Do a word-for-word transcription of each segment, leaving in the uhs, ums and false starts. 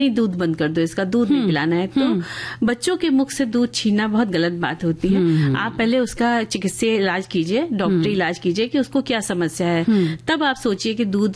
दूध बंद कर दो, इसका दूध नहीं पिलाना है। तो बच्चों के मुख से दूध छीनना बहुत गलत बात होती है। आप पहले उसका चिकित्सीय इलाज कीजिए, डॉक्टरी इलाज कीजिए कि उसको क्या समस्या है, तब आप सोचिए कि दूध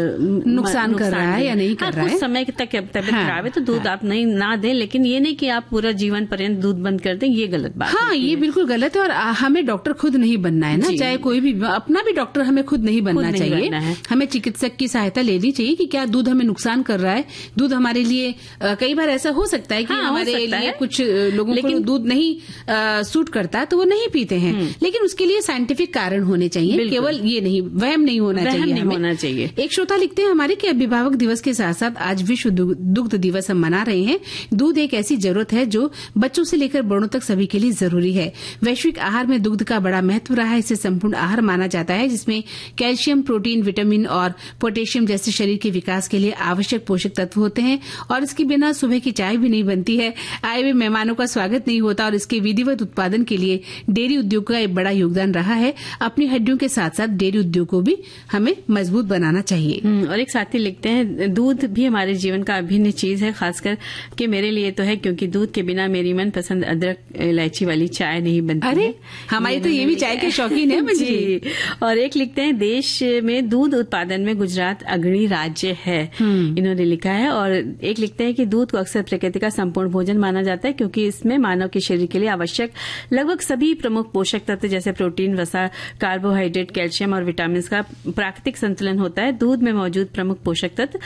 नुकसान कर रहा है या नहीं कर रहा है। कुछ समय तक तबियत खराब है तो दूध आप नहीं ना दें, लेकिन ये नहीं कि आप पूरा जीवन पर्यंत दूध बंद कर दें, ये गलत बात हाँ, ये बिल्कुल गलत है। और हमें डॉक्टर खुद नहीं बनना है ना, चाहे कोई भी, अपना भी डॉक्टर हमें खुद नहीं बनना चाहिए। हमें चिकित्सक की सहायता लेनी चाहिए कि क्या दूध हमें नुकसान कर रहा है। दूध हमारे लिए कई बार ऐसा हो सकता है कि हाँ, हमारे लिए कुछ लोगों को दूध नहीं आ, सूट करता तो वो नहीं पीते हैं, लेकिन उसके लिए साइंटिफिक कारण होने चाहिए, केवल ये नहीं, वहम नहीं होना वहम चाहिए नहीं होना चाहिए। एक श्रोता लिखते हैं हमारे कि अभिभावक दिवस के साथ साथ आज विश्व दुग्ध दिवस हम मना रहे हैं। दूध एक ऐसी जरूरत है जो बच्चों से लेकर बड़ों तक सभी के लिए जरूरी है। वैश्विक आहार में दुग्ध का बड़ा महत्व रहा है। इसे संपूर्ण आहार माना जाता है जिसमें कैल्शियम, प्रोटीन, विटामिन और पोटेशियम जैसे शरीर के विकास के लिए आवश्यक पोषक तत्व होते हैं और इसके बिना सुबह की चाय भी नहीं बनती है, आए हुए मेहमानों का स्वागत नहीं होता और इसके विधिवत उत्पादन के लिए डेयरी उद्योग का एक बड़ा योगदान रहा है। अपनी हड्डियों के साथ साथ डेयरी उद्योग को भी हमें मजबूत बनाना चाहिए। और एक साथी लिखते हैं दूध भी हमारे जीवन का अभिन्न चीज है, खासकर कि मेरे लिए तो है, क्योंकि दूध के बिना मेरी मनपसंद अदरक इलायची वाली चाय नहीं बनती। अरे हमारी तो ये भी चाय के शौकीन है जी। और एक लिखते हैं देश में दूध उत्पादन में गुजरात अग्रणी राज्य है, इन्होंने लिखा है। और एक लिखते हैं कि दूध को अक्सर प्रकृति का संपूर्ण भोजन माना जाता है क्योंकि इसमें मानव के शरीर के लिए आवश्यक लगभग सभी प्रमुख पोषक तत्व जैसे प्रोटीन, वसा, कार्बोहाइड्रेट, कैल्शियम और विटामिन का प्राकृतिक संतुलन होता है। दूध में मौजूद प्रमुख पोषक तत्व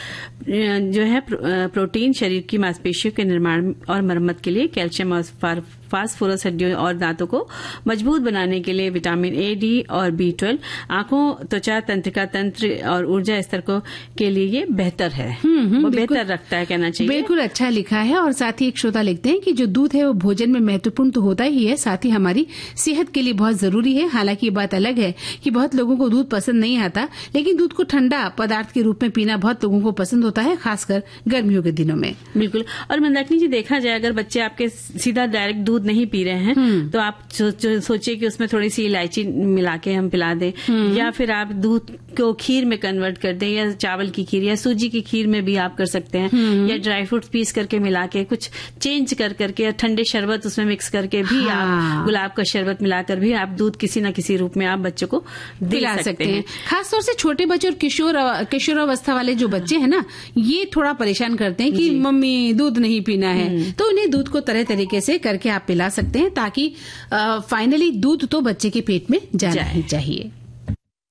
जो है प्रोटीन शरीर की मांसपेशियों के निर्माण और मरम्मत के लिए, कैल्शियम और फास्फोरस हड्डियों और दांतों को मजबूत बनाने के लिए, विटामिन ए, डी और बी ट्वेल्व, आंखों, त्वचा, तंत्रिका तंत्र और ऊर्जा स्तर को के लिए ये बेहतर है, वो बेहतर रखता है, कहना चाहिए। बिल्कुल अच्छा लिखा है। और साथ ही एक श्रोता लिखते हैं कि जो दूध है वो भोजन में महत्वपूर्ण तो होता ही है, साथ ही हमारी सेहत के लिए बहुत जरूरी है। हालांकि ये बात अलग है कि बहुत लोगों को दूध पसंद नहीं आता, लेकिन दूध को ठंडा पदार्थ के रूप में पीना बहुत लोगों को पसंद होता है, खासकर गर्मियों के दिनों में। बिल्कुल। और मंदाकिनी जी, देखा जाए अगर बच्चे आपके सीधा डायरेक्ट दूध नहीं पी रहे हैं तो आप सो, सोचिए कि उसमें थोड़ी सी इलायची मिला के हम पिला दें, या फिर आप दूध को खीर में कन्वर्ट कर दें, या चावल की खीर या सूजी की खीर में भी आप कर सकते हैं, या ड्राई फ्रूट्स पीस करके मिला के कुछ चेंज कर करके, या ठंडे शरबत उसमें मिक्स करके भी हाँ। आप गुलाब का शरबत मिलाकर भी आप दूध किसी न किसी रूप में आप बच्चों को दिला सकते, सकते हैं। खासतौर से छोटे बच्चे और किशोर किशोरावस्था वाले जो बच्चे हैं ना, ये थोड़ा परेशान करते हैं कि मम्मी दूध नहीं पीना है, तो उन्हें दूध को तरह तरीके से करके आप पिला सकते हैं ताकि फाइनली दूध तो बच्चे के पेट में जाना ही चाहिए।